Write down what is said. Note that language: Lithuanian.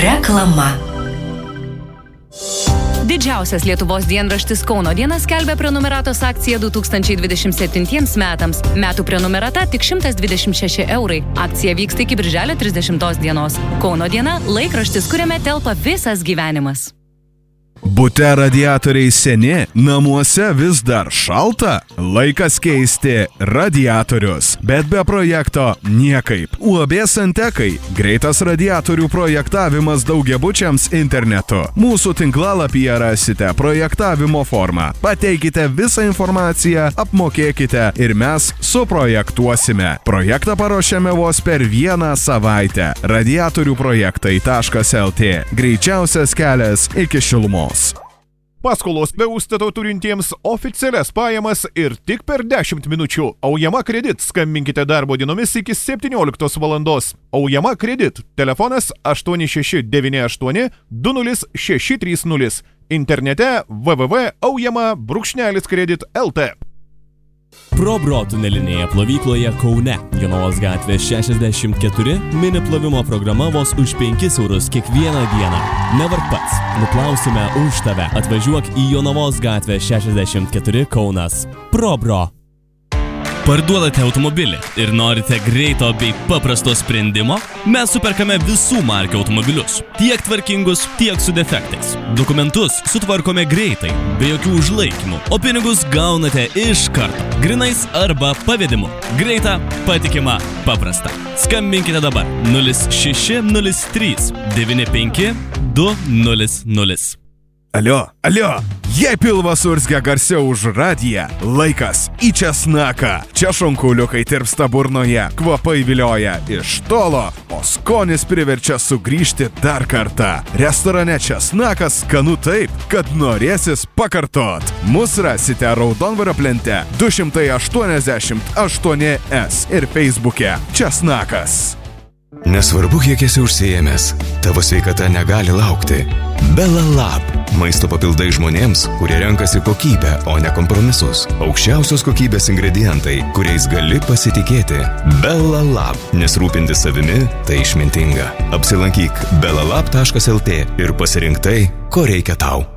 Reklama. Didžiausias Lietuvos dienraštis Kauno diena skelbia prenumeratos akciją 2027 metams. Metų prenumerata tik 126 €. Akcija vyksta iki birželio 30 dienos. Kauno diena – laikraštis, kuriame telpa visas gyvenimas. Bute radiatoriai seni, namuose vis dar šalta? Laikas keisti radiatorius, bet be projekto niekaip. UAB Santekai – greitas radiatorių projektavimas daugiabučiams internetu. Mūsų tinklalapyje rasite projektavimo formą. Pateikite visą informaciją, apmokėkite ir mes suprojektuosime. Projektą paruošėme vos per 1 savaitę. Radiatoriųprojektai.lt – greičiausias kelias iki šilumos. Paskolos be užstato turintiems oficialias pajamas ir tik per 10 minučių. Aujama Kredit. Skambinkite darbo dienomis iki 17 valandos. Aujama Kredit. Telefonas 8698 20630. Internete www.aujama-kredit.lt. Probro tunelinėje plovykloje Kaune, Jonavos gatvė 64, mini plovimo programa vos už 5 € kiekvieną dieną. Nevark pats, nuplausime už tave. Atvažiuok į Jonavos gatvę 64 Kaunas. Probro. Parduodate automobilį ir norite greito bei paprasto sprendimo? Mes superkame visų markių automobilius. Tiek tvarkingus, tiek su defektais. Dokumentus sutvarkome greitai, be jokių užlaikymų, o pinigus gaunate iš karto. Grinais arba pavedimu. Greita, patikima, paprasta. Skambinkite dabar 0603 95 200. Alio, jei pilvas urzgia garsiau už radiją, laikas į česnaką. Čia šonkuliukai tirpsta burnoje, kvapai vilioja iš tolo, o skonis priverčia sugrįžti dar kartą. Restorane česnakas skanu taip, kad norėsis pakartot. Mus rasite Raudondvario plente 288S ir Facebook'e Česnakas. Nesvarbu, kiek esi užsiėmęs, tavo sveikata negali laukti. Belalab. Maisto papildai žmonėms, kurie renkasi kokybę, o ne kompromisus. Aukščiausios kokybės ingredientai, kuriais gali pasitikėti. Belalab. Nes rūpintis savimi – tai išmintinga. Apsilankyk belalab.lt ir pasirink tai, ko reikia tau.